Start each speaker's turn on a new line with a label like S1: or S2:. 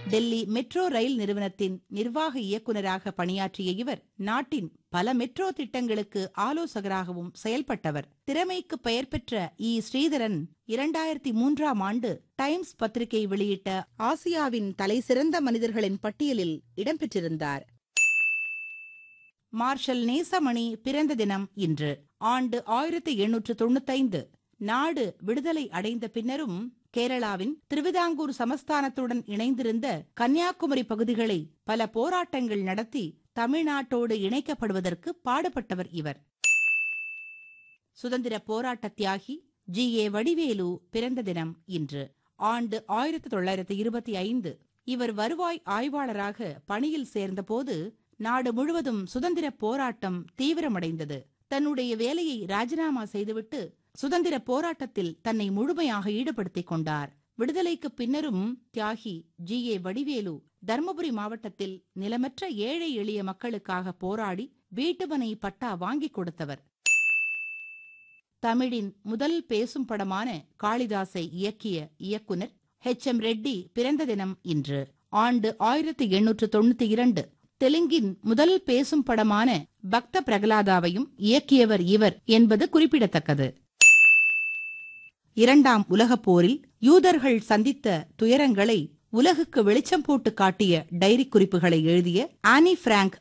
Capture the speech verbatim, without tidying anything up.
S1: Delhi metro rail நிறுவனத்தின் நிர்வாக இயக்குநராக பணியாற்றிய இவர் நாட்டின் பல மெட்ரோ திட்டங்களுக்கு ஆலோசகராகவும் செயல்பட்டவர். திறமைக்கு பெயர் பெற்ற இ ஸ்ரீதரன் இரண்டாயிரத்தி மூன்றாம் ஆண்டு டைம்ஸ் பத்திரிகை வெளியிட்ட ஆசியாவின் தலைசிறந்த மனிதர்களின் பட்டியலில் இடம்பெற்றிருந்தார். மார்ஷல் நேசமணி பிறந்த தினம் இன்று. ஆண்டு ஆயிரத்தி எண்ணூற்று தொன்னூத்தைந்து. நாடு விடுதலை அடைந்த பின்னரும் கேரளாவின் திருவிதாங்கூர் சமஸ்தானத்துடன் இணைந்திருந்த கன்னியாகுமரி பகுதிகளை பல போராட்டங்கள் நடத்தி தமிழ்நாட்டோடு இணைக்கப்படுவதற்கு பாடுபட்டவர் இவர். சுதந்திர போராட்ட தியாகி ஜி ஏ வடிவேலு பிறந்த தினம் இன்று. ஆண்டு ஆயிரத்தி தொள்ளாயிரத்தி இருபத்தி ஐந்து. இவர் வருவாய் ஆய்வாளராக பணியில் சேர்ந்தபோது நாடு முழுவதும் சுதந்திர போராட்டம் தீவிரமடைந்தது. தன்னுடைய வேலையை ராஜினாமா செய்துவிட்டு சுதந்திர போராட்டத்தில் தன்னை முழுமையாக ஈடுபடுத்திக் கொண்டார். விடுதலைக்கு பின்னரும் தியாகி ஜி ஏ வடிவேலு தர்மபுரி மாவட்டத்தில் நிலமற்ற ஏழை எளிய மக்களுக்காக போராடி வீட்டுமனை பட்டா வாங்கிக் கொடுத்தவர். தமிழின் முதல் பேசும் படமான காளிதாசை இயக்கிய இயக்குனர் ஹெச் எம் ரெட்டி பிறந்த தினம் இன்று. ஆண்டு ஆயிரத்தி எண்ணூற்று தொண்ணூத்தி இரண்டு. தெலுங்கின் முதல் பேசும் படமான பக்த பிரகலாதாவையும் இயக்கியவர் இவர் என்பது குறிப்பிடத்தக்கது. இரண்டாம் உலகப் போரில் யூதர்கள் சந்தித்த துயரங்களை உலகுக்கு வெளிச்சம் போட்டு காட்டிய டைரி குறிப்புகளை எழுதிய ஆனி பிராங்க்